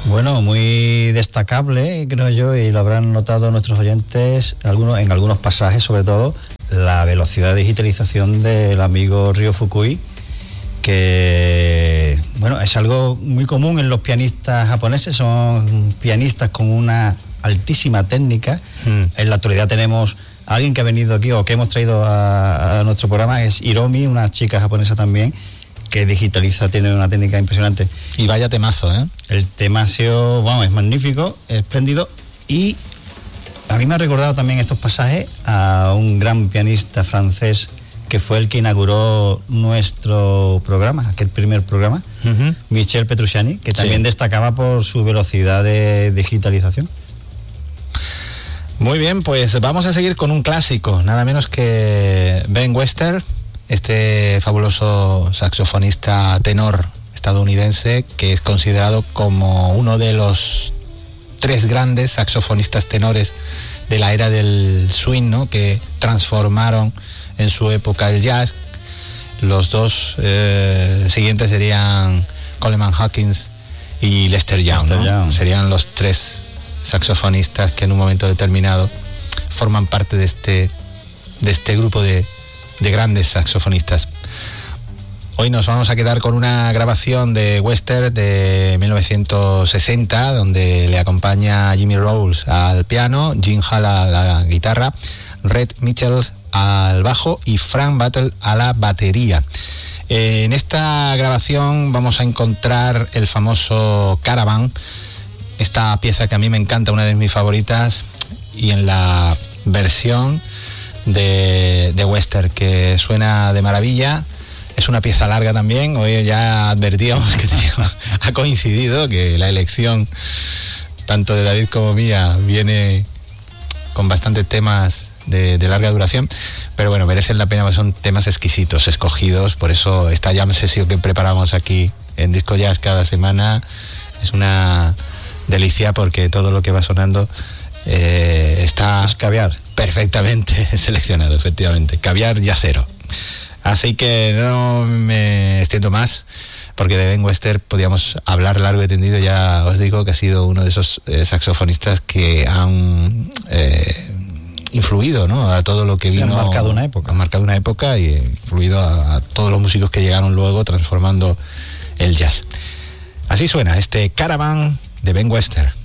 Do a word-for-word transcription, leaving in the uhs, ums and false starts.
Bueno, muy destacable, creo yo, y lo habrán notado nuestros oyentes, algunos, en algunos pasajes, sobre todo, la velocidad de digitalización del amigo Ryo Fukui, que, bueno, es algo muy común en los pianistas japoneses, son pianistas con una altísima técnica. Mm. En la actualidad tenemos a alguien que ha venido aquí, o que hemos traído a, a nuestro programa, es Hiromi, una chica japonesa también, que digitaliza, tiene una técnica impresionante. Y vaya temazo, ¿eh? El tema ha sido, vamos, es magnífico, es espléndido, y a mí me ha recordado también estos pasajes a un gran pianista francés que fue el que inauguró nuestro programa, aquel primer programa, uh-huh. Michel Petrucciani, que también sí. destacaba por su velocidad de digitalización. Muy bien, pues vamos a seguir con un clásico, nada menos que Ben Webster, este fabuloso saxofonista tenor estadounidense, que es considerado como uno de los tres grandes saxofonistas tenores de la era del swing, ¿no?, que transformaron en su época el jazz. Los dos eh, siguientes serían Coleman Hawkins y Lester Young, Lester ¿no? Young. Serían los tres saxofonistas que en un momento determinado forman parte de este, de este grupo de de grandes saxofonistas. Hoy nos vamos a quedar con una grabación de Webster de mil novecientos sesenta, donde le acompaña Jimmy Rowles al piano, Jim Hall a la guitarra, Red Mitchell al bajo y Frank Battle a la batería. Eh, en esta grabación vamos a encontrar el famoso Caravan, esta pieza que a mí me encanta, una de mis favoritas, y en la versión de, de Webster, que suena de maravilla. Es una pieza larga también. Hoy ya advertíamos que ha coincidido que la elección tanto de David como mía viene con bastantes temas de, de larga duración, pero bueno, merecen la pena porque son temas exquisitos, escogidos. Por eso esta jam session que preparamos aquí en Disco Jazz cada semana es una delicia, porque todo lo que va sonando eh, está es caviar perfectamente seleccionado, efectivamente, caviar jazzero. Así que no me extiendo más, porque de Ben Webster podíamos hablar largo y tendido. Ya os digo que ha sido uno de esos eh, saxofonistas que han eh, influido, ¿no?, a todo lo que vino. Sí, han marcado una época. Han marcado una época y influido a, a todos los músicos que llegaron luego, transformando el jazz. Así suena este Caravan de Ben Webster.